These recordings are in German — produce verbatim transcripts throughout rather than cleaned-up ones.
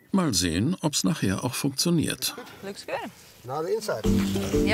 Mal sehen, ob's nachher auch funktioniert. Looks good. Now the inside. Yep.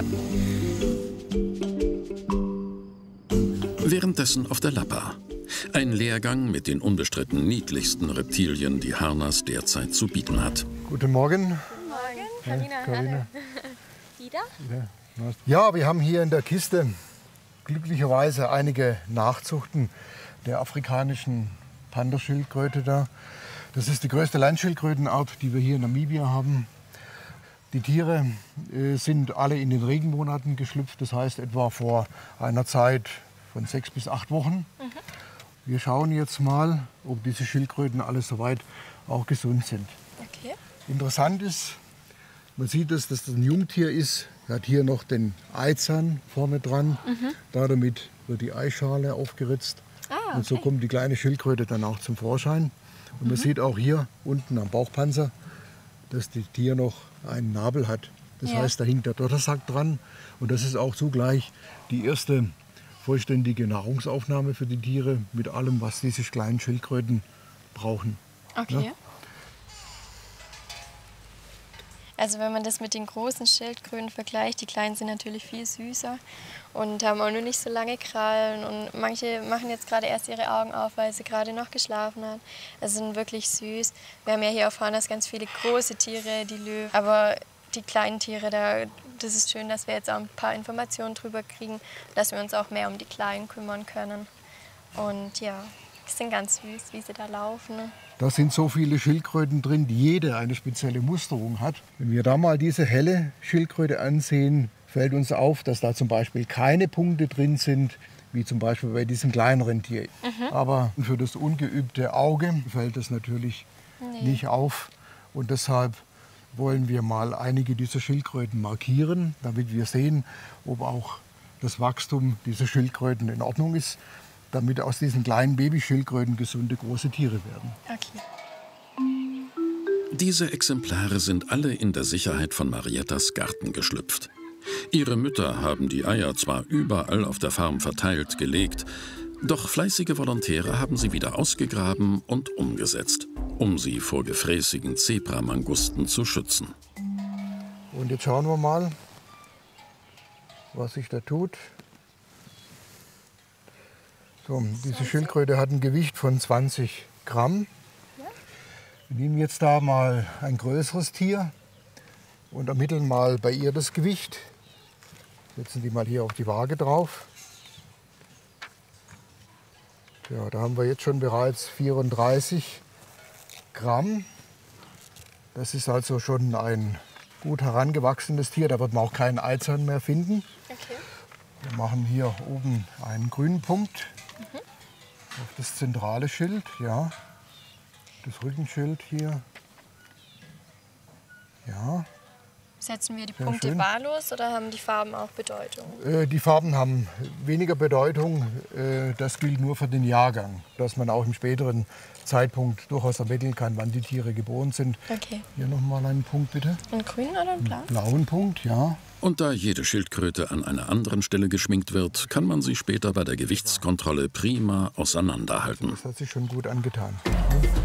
Währenddessen auf der Lappa. Ein Lehrgang mit den unbestritten niedlichsten Reptilien, die Harnas derzeit zu bieten hat. Guten Morgen. Guten Morgen. Karina, Karina. Ida? Ja, wir haben hier in der Kiste glücklicherweise einige Nachzuchten der afrikanischen Panda-Schildkröte da. Das ist die größte Landschildkrötenart, die wir hier in Namibia haben. Die Tiere äh, sind alle in den Regenmonaten geschlüpft, das heißt etwa vor einer Zeit von sechs bis acht Wochen. Mhm. Wir schauen jetzt mal, ob diese Schildkröten alle soweit auch gesund sind. Okay. Interessant ist, man sieht, dass das ein Jungtier ist. Er hat hier noch den Eizahn vorne dran. Mhm. Damit wird die Eischale aufgeritzt. Ah, okay. Und so kommt die kleine Schildkröte dann auch zum Vorschein. Und man Mhm. sieht auch hier unten am Bauchpanzer, dass das Tier noch einen Nabel hat. Das Ja. heißt, da hinkt der Dottersack dran. Und das ist auch zugleich die erste vollständige Nahrungsaufnahme für die Tiere mit allem, was diese kleinen Schildkröten brauchen. Okay. Ja? Also wenn man das mit den großen Schildkröten vergleicht, die kleinen sind natürlich viel süßer und haben auch nur nicht so lange Krallen. Und manche machen jetzt gerade erst ihre Augen auf, weil sie gerade noch geschlafen hat. Also sind wirklich süß. Wir haben ja hier auf Harnas ganz viele große Tiere, die Löwen. Aber die kleinen Tiere, da, das ist schön, dass wir jetzt auch ein paar Informationen drüber kriegen, dass wir uns auch mehr um die Kleinen kümmern können. Und ja, die sind ganz süß, wie sie da laufen. Da sind so viele Schildkröten drin, die jede eine spezielle Musterung hat. Wenn wir da mal diese helle Schildkröte ansehen, fällt uns auf, dass da zum Beispiel keine Punkte drin sind, wie zum Beispiel bei diesem kleineren Tier. Mhm. Aber für das ungeübte Auge fällt das natürlich nee. nicht auf. Und deshalb wollen wir mal einige dieser Schildkröten markieren, damit wir sehen, ob auch das Wachstum dieser Schildkröten in Ordnung ist, damit aus diesen kleinen Babyschildkröten gesunde große Tiere werden. Okay. Diese Exemplare sind alle in der Sicherheit von Mariettas Garten geschlüpft. Ihre Mütter haben die Eier zwar überall auf der Farm verteilt gelegt, doch fleißige Volontäre haben sie wieder ausgegraben und umgesetzt, um sie vor gefräßigen Zebramangusten zu schützen. Und jetzt schauen wir mal, was sich da tut. So, diese Schildkröte hat ein Gewicht von zwanzig Gramm. Wir nehmen jetzt da mal ein größeres Tier und ermitteln mal bei ihr das Gewicht. Setzen die mal hier auf die Waage drauf. Ja, da haben wir jetzt schon bereits vierunddreißig Gramm. Das ist also schon ein gut herangewachsenes Tier. Da wird man auch keinen Eizahn mehr finden. Okay. Wir machen hier oben einen grünen Punkt. Mhm. Auf das zentrale Schild, ja. Das Rückenschild hier. Ja. Setzen wir die Sehr Punkte schön. wahllos oder haben die Farben auch Bedeutung? Äh, die Farben haben weniger Bedeutung. Äh, das gilt nur für den Jahrgang, dass man auch im späteren Zeitpunkt durchaus ermitteln kann, wann die Tiere geboren sind. Okay. Hier noch mal einen Punkt bitte. Einen grünen oder einen blauen? Blauen Punkt, ja. Und da jede Schildkröte an einer anderen Stelle geschminkt wird, kann man sie später bei der Gewichtskontrolle prima auseinanderhalten. Das hat sich schon gut angetan.